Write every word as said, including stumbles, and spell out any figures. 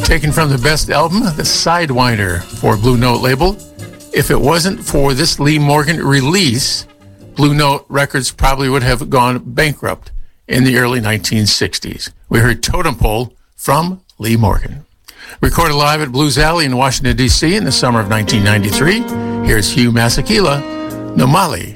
Taken from the best album, The Sidewinder for Blue Note label. If it wasn't for this Lee Morgan release, Blue Note Records probably would have gone bankrupt in the early nineteen sixties. We heard Totem Pole from Lee Morgan. Recorded live at Blues Alley in Washington, D C in the summer of nineteen ninety-three, here's Hugh Masekela, Nomali.